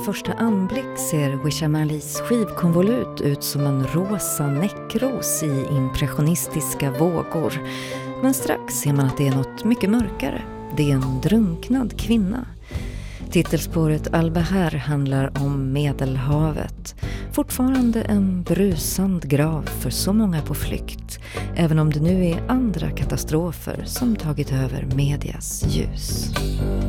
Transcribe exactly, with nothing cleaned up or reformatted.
första anblick ser Wisham Alis skivkonvolut ut som en rosa näckros i impressionistiska vågor. Men strax ser man att det är något mycket mörkare. Det är en drunknad kvinna. Titelspåret Al-Bahar handlar om Medelhavet. Fortfarande en brusand grav för så många på flykt. Även om det nu är andra katastrofer som tagit över medias ljus.